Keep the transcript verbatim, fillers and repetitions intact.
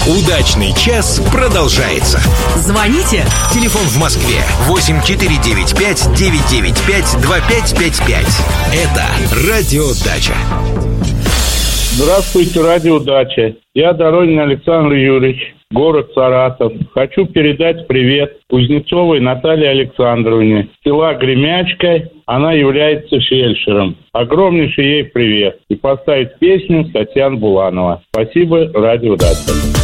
Удачный час продолжается. Звоните. Телефон в Москве восемь четыре девять пять девять девять пять два пять пять пять. Это Радио Дача. Здравствуйте, Радио Дача. Я Доронин Александр Юрьевич, город Саратов. Хочу передать привет Кузнецовой Наталье Александровне, села Гремячка. Она является фельдшером. Огромнейший ей привет. И поставить песню Татьяны Буланова. Спасибо, Радио Дача.